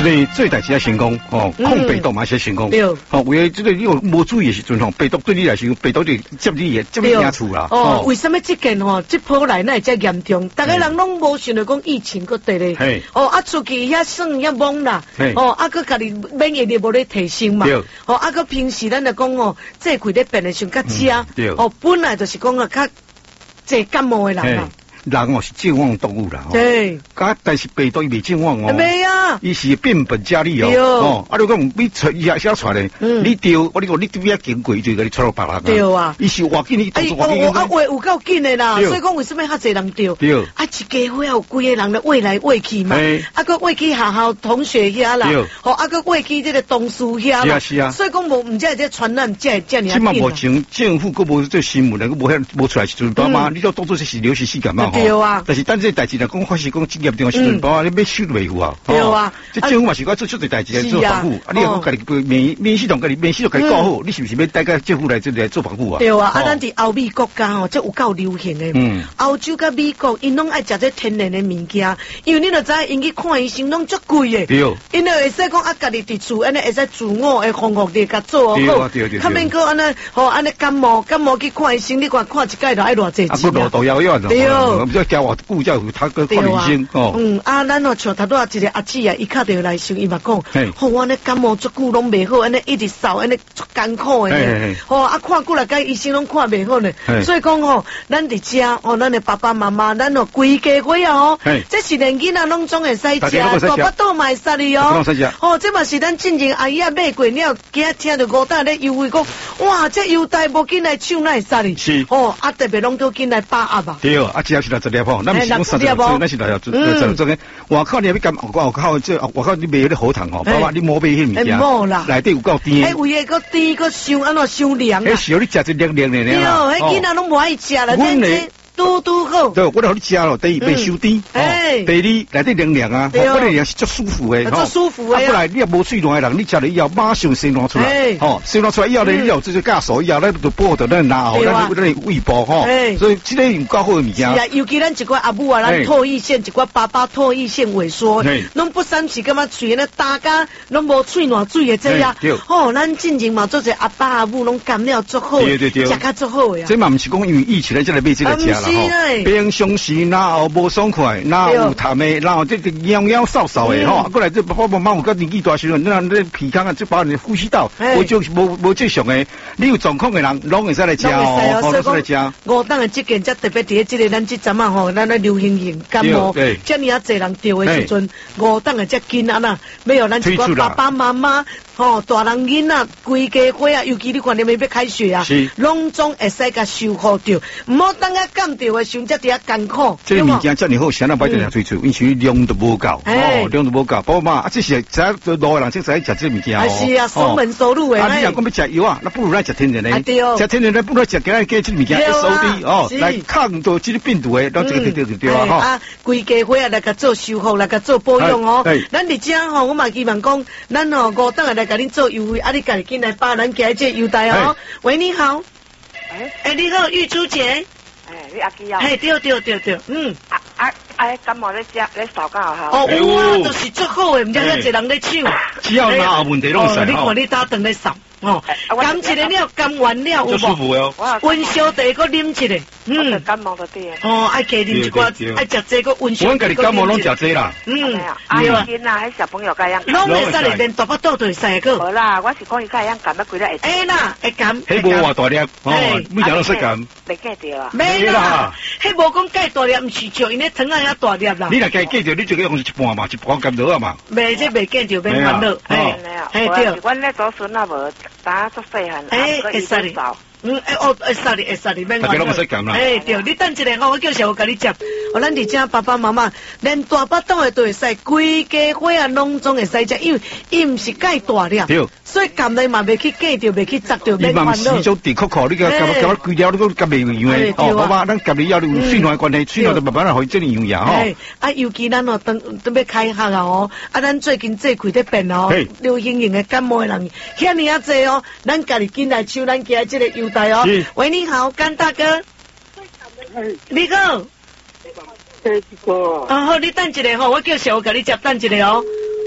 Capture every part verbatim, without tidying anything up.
个做代志要成功，哦，抗病毒嘛是成功。对。哦，为了这个你有无注意的时阵吼，病毒对你来说，病毒就接你的接你家厝啦。 哦，为什么这件吼，这波来那遮严重？大家人拢无想到讲疫情搁得咧。嘿。哦，啊，出去遐算遐懵啦。嘿。哦，啊，搁家己免疫力无咧提升嘛。对。哦，啊，搁平时咱就讲哦，这块咧变得上较差。对。哦，本来就是讲啊，较这感冒的人啦。 人哦是健忘动物啦， 对， 噶但是病毒伊未健忘哦， 没啊， 伊是变本加厉哦，哦，啊，如果你出伊下下出来，你丢，我你讲你丢遐经过就给你出到别人， 对啊， 伊是活紧，伊动作活紧，啊，话有够紧的啦，所以讲为什么遐侪人丢？对，啊，一家伙有几个人咧喂来喂去嘛，啊，个喂去学校同学遐啦，哦，啊，个喂去这个同事遐啦，是啊，所以讲无唔只这传染，这这尔。 起码目前政府佫无做新闻，佫无遐无出来时阵，爸妈你都当作是流行性感冒吼，对啊，但是但这代志来讲，发是讲职业中的时阵，爸妈你要收都袂付啊，对啊，这政府嘛是讲做出侪代志来做防护，啊，你讲家己免免系统家己免系统家己搞好，你是不是要带个政府来这来做防护啊？ 对啊，啊，咱伫欧美国家吼，这有够流行的，嗯，欧洲甲美国因拢爱食这天然的物件，因为你著知因去看医生拢足贵的，对，因为会使讲啊，家己伫厝安尼会使自我的防护力甲做好，他免个安尼，吼安尼感冒感冒去看医生，你看看一届就爱偌济钱啊， 不落毒药药的，对，唔知交偌久才有他个看医生哦。 嗯，啊，咱哦像头拄啊一个阿姊啊，伊敲电话来想，伊嘛讲，吼，我安尼感冒足久拢袂好，安尼一直扫，安尼足艰苦的，吼啊看过来，甲医生拢看袂好呢，所以讲吼，咱伫遮哦，咱的爸爸妈妈，咱哦规家伙啊吼，这是连囡仔拢总会使食，大巴肚嘛会使哩哦，哦，这嘛是咱进前阿姨啊买过了，今听到五大咧优惠讲，哇，这优待无紧来抢，那会使哩，是，哦，啊特别拢都紧来把握吧， 对，啊，只要是来十粒吼，咱毋是讲十粒，咱是来要做做做个，外口你要干，外口这外口你买迄个喉糖吼，爸爸你摸买迄物件，摸啦，内底有够甜， 哎，有个个甜个伤安怎伤凉啊， 哎，是哦，你食一凉凉的呢， 对，迄囡仔拢无爱食啦，真真。嘟嘟好， 对，我来互你食咯。第一袂伤甜，哎，第二内底凉凉啊，我哋也是足舒服的， 足舒服的。啊， 不然你也无喙暖的人，你食了以后马上生暖出来，吼，生暖出来以后呢，你有这些酵素以后，咱就保护到咱脑，咱咱胃部吼，所以这个有够好的物件。 是啊，尤其咱一寡阿母啊，咱唾液腺一寡爸爸唾液腺萎缩，拢不三时感觉喙咧大家拢无喙暖水的这样，吼，咱进前嘛做者阿爸阿母拢感了足好，对对对，食较足好呀。 这嘛毋是讲因为疫情咧，才来买这个食啦。平常时哪有无爽快，哪有痰的，哪有这个痒痒扫扫的吼，过来这爸爸妈妈有个年纪大时阵，咱这鼻腔啊，这把人呼吸道无正无无正常的，你有状况的人，拢会使来食哦，拢会使来食。 五档的这件则特别伫这个咱这阵啊吼，咱咧流行性感冒，遮尔啊侪人得的时阵，五档的这紧啊呐，没有咱一个爸爸妈妈。吼，大人囡仔规家伙啊，尤其你看你们要开学啊，拢总会使甲修好掉，唔好等下感到的时候，则伫遐艰苦。 这个物件遮尔好，谁人摆在遐吹吹，因为量都无够，哦，量都无够。爸妈啊，这是在路人先使食这物件哦。 是啊，守门守路的。 啊，你若讲要食药啊，那不如咱食天然的。对哦。食天然的不如食其他加这物件 S O D 哦，来抗到这个病毒的，然后这个对对对啊哈。 啊，规家伙啊来甲做修复，来甲做保养哦。咱伫遮吼，我嘛希望讲，咱吼五档来。给你做优惠，啊！你家己进来把咱给这优待哦。喂，你好。哎，哎，你好，玉珠姐。 哎，你阿基啊？ 嘿，对对对对，嗯。 啊啊啊！感冒咧食咧扫到好。 哦，有啊，都是足好诶，毋知遐侪人咧抢。 只要哪有问题拢使。 你看你打灯咧扫。哦，甘一个了，甘完了有无？ 舒服哦。 温烧茶搁啉一个， 嗯，感冒就对。 哦，爱加啉一寡，爱食这个温烧。 我家己感冒拢食这啦。 嗯，对啊，囡仔迄小朋友该样。 拢会使连大巴肚都会使个。 好啦，我是讲伊该样甘啊，规日会。 哎啦，会甘。 迄无偌大粒，哦，每样都说甘。 袂记着啊。 没啦，迄无讲介大粒，毋是像因咧糖啊遐大粒啦。 你若介记着，你就个用一半嘛，一半甘落啊嘛。 袂这袂记着，免烦恼。 哎，哎对。阮咧做孙啊无，打做细汉， 哎，会使哩。嗯，哎哦，会使哩，会使哩，免烦恼。大家拢使甘啦。 哎，对，你等一下吼，我叫小我甲你接。我咱伫遮爸爸妈妈，连大巴肚的都会使，规家伙啊，拢总会使食，因为伊毋是介大粒。对。所以甘来嘛袂去记着，袂去砸着，免烦恼。伊嘛是种地壳壳，你个甘甘规了，你个甘袂样诶。哦，爸爸，咱甘你要有水暖关系，水暖就慢慢来会这样样呀吼。 啊，尤其咱哦，等等要开学啊哦，啊，咱最近这开得变哦，流行型的感冒的人，遐尼啊济哦，咱家己进来抢咱家这个优待哦。喂，你好，甘大哥。你好。啊好，你等一下吼，我叫小我甲你接，等一下哦。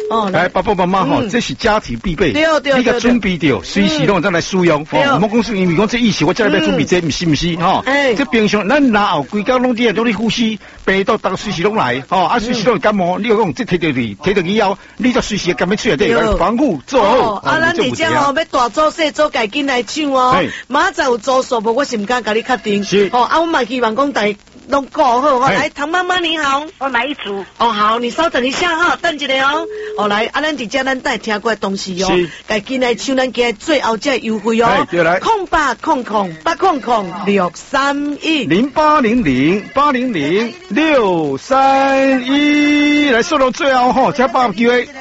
哦， 来，爸爸妈妈吼，这是家庭必备， 对对对， 你个准备掉，随时拢再来使用。哦，唔好讲说因为讲这疫情，我再来准备这，唔是唔是吼？哎，这平常咱拿后规工拢啲拢你呼吸，病毒逐个随时拢来，吼，啊随时拢感冒，你讲这摕到你，摕到以后，你就随时感冒出来底来防护做好。 啊，咱伫遮吼要大做细做，家紧来抢哦。马上有做数无，我是唔敢甲你确定。是。哦，啊，我嘛希望讲大拢顾好。来，唐妈妈你好， 我来一组。 哦，好，你稍等一下哈，等一下哦。哦，来，啊，咱伫遮咱带听过东西哦，家紧来抢咱家最后这优惠哦。对来。空八空空八空空六三一零八零零八零零六三一，来，说到最后吼，才把机会。